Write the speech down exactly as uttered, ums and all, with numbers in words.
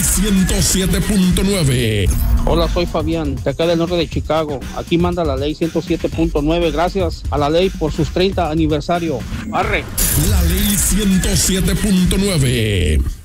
ciento siete punto nueve. Hola, soy Fabián, de acá del norte de Chicago. Aquí manda la ley ciento siete punto nueve. Gracias a la ley por sus treinta aniversario. ¡Arre! La ley ciento siete punto nueve.